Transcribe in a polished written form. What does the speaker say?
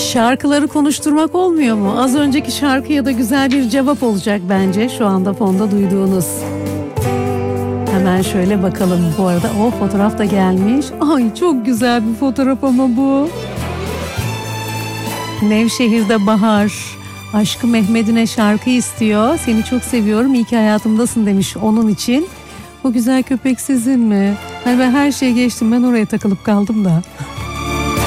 Şarkıları konuşturmak olmuyor mu? Az önceki şarkıya da güzel bir cevap olacak bence şu anda fonda duyduğunuz. Hemen şöyle bakalım. Bu arada o fotoğraf da gelmiş. Ay çok güzel bir fotoğraf ama bu. Nevşehir'de bahar. Aşkı Mehmet'ine şarkı istiyor. Seni çok seviyorum, iyi ki hayatımdasın demiş onun için. O güzel köpek sizin mi? Hani ben her şeye geçtim, ben oraya takılıp kaldım da.